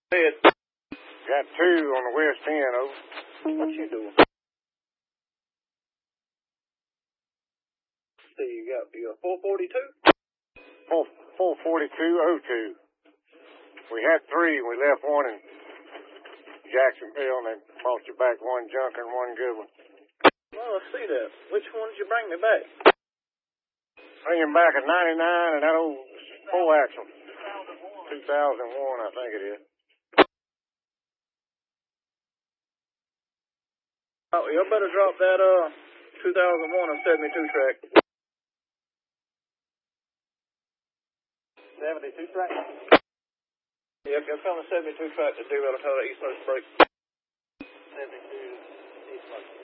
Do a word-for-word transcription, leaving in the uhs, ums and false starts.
Ed. Got two on the west end, over. What you doing? See, you got you got four forty-two? Four, four forty-two oh two. We had three, and we left one in Jacksonville, and they brought you back one junker and one good one. Well, let's see that. Which one did you bring me back? Bring him back a ninety-nine and that old four-axle. two thousand one, I think it is. Oh, you better drop that uh two thousand one and seventy-two track. seventy-two track? Yep, you're coming seventy-two track to do what I call the East Coast break. seventy-two East Coast.